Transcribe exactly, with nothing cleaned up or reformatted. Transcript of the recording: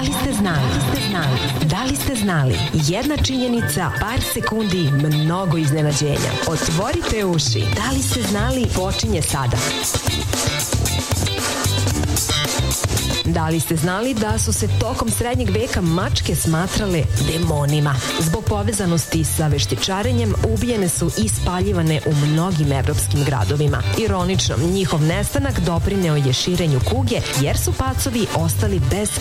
li ste znali? Da li ste znali? Jedna činjenica, par sekundi, mnogo iznenađenja. Otvorite uši. Da li ste znali? Počinje sada. Da li ste znali da su se tokom srednjeg veka mačke smatrale demonima? Zbog povezanosti sa veštičarenjem ubijene su i spaljivane u mnogim evropskim gradovima. Ironično, njihov nestanak doprineo je širenju kuge jer su pacovi ostali bez